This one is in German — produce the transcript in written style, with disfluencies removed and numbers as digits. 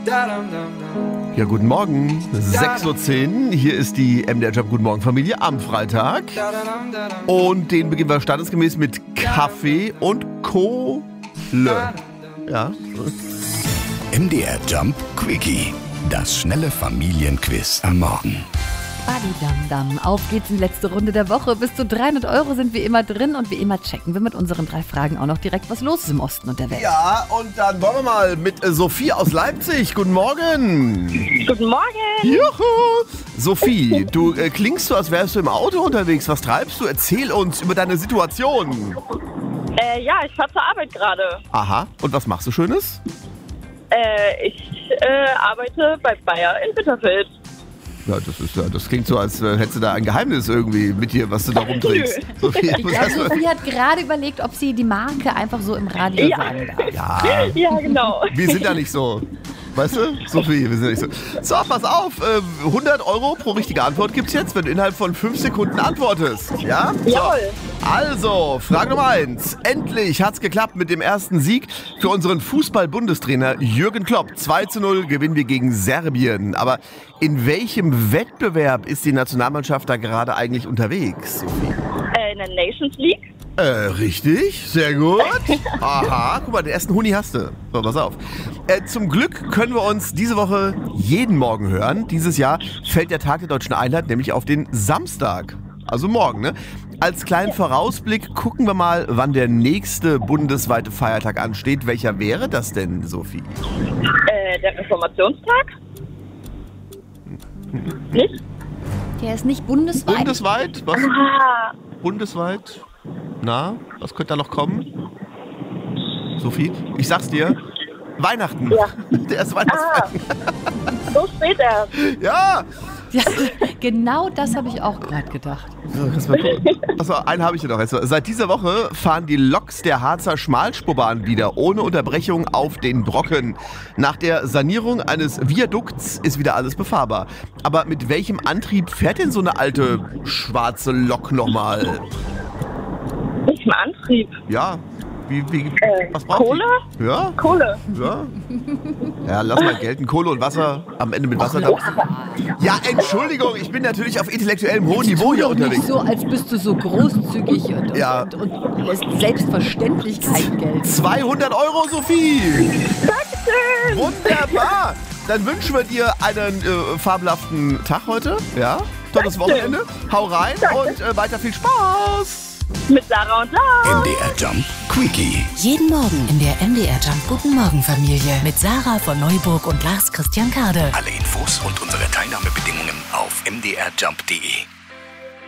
Ja, guten Morgen. 6:10 Uhr. Hier ist die MDR Jump Guten Morgen Familie am Freitag. Und den beginnen wir standesgemäß mit Kaffee und Kohle. Ja. MDR Jump Quickie. Das schnelle Familienquiz am Morgen. Badidam-dam. Auf geht's in die letzte Runde der Woche. Bis zu 300 € sind wie immer drin und wie immer checken wir mit unseren 3 Fragen auch noch direkt, was los ist im Osten und der Welt. Ja, und dann wollen wir mal mit Sophie aus Leipzig. Guten Morgen. Guten Morgen. Juhu. Sophie, du klingst so, als wärst du im Auto unterwegs. Was treibst du? Erzähl uns über deine Situation. Ja, ich fahre zur Arbeit gerade. Aha. Und was machst du Schönes? Ich arbeite bei Bayer in Bitterfeld. Ja, das klingt so, als hättest du da ein Geheimnis irgendwie mit dir, was du da rumträgst. Sophie, Ich glaube, Sophie hat gerade überlegt, ob sie die Marke einfach so im Radio sagen darf. Ja, Genau. wir sind da nicht so. Weißt du, Sophie, wir sind nicht so. So, pass auf, 100 € pro richtige Antwort gibt's jetzt, wenn du innerhalb von 5 Sekunden antwortest. Ja? Jawohl. Also, Frage Nummer 1. Endlich hat's geklappt mit dem ersten Sieg für unseren Fußball-Bundestrainer Jürgen Klopp. 2:0 gewinnen wir gegen Serbien. Aber in welchem Wettbewerb ist die Nationalmannschaft da gerade eigentlich unterwegs, Sophie? In der Nations League. Richtig, sehr gut. Aha, guck mal, den ersten Huni hast du. So, pass auf. Zum Glück können wir uns diese Woche jeden Morgen hören. Dieses Jahr fällt der Tag der Deutschen Einheit nämlich auf den Samstag. Also morgen, ne? Als kleinen Vorausblick gucken wir mal, wann der nächste bundesweite Feiertag ansteht. Welcher wäre das denn, Sophie? Der Reformationstag. Nicht? Der ist nicht bundesweit. Bundesweit? Was? Ah, Bundesweit? Na, was könnte da noch kommen? Sophie, ich sag's dir. Weihnachten. Ja. Der ist Weihnachtsfeier. so spät erst. Ja. Ja, genau das habe ich auch gerade gedacht. So, kannst mal gucken. Achso, einen habe ich ja noch. Also, seit dieser Woche fahren die Loks der Harzer Schmalspurbahn wieder ohne Unterbrechung auf den Brocken. Nach der Sanierung eines Viadukts ist wieder alles befahrbar. Aber mit welchem Antrieb fährt denn so eine alte schwarze Lok nochmal? Nicht mal Antrieb. Ja. Was braucht Kohle? die? Ja? Kohle. Ja? Ja, lass mal gelten. Kohle und Wasser. Am Ende mit Wasser. Ja, Entschuldigung, ich bin natürlich auf intellektuellem hohen Niveau hier unterwegs. Nicht so, als bist du so großzügig und lässt Selbstverständlichkeiten gelten. 200 €, Sophie! Dankeschön. Wunderbar! Dann wünschen wir dir einen fabelhaften Tag heute. Ja? Tolles Wochenende. Hau rein und weiter viel Spaß! Mit Sarah und Lars. MDR Jump Quickie. Jeden Morgen in der MDR Jump Guten Morgen Familie mit Sarah von Neuburg und Lars Christian Kade. Alle Infos und unsere Teilnahmebedingungen auf mdrjump.de.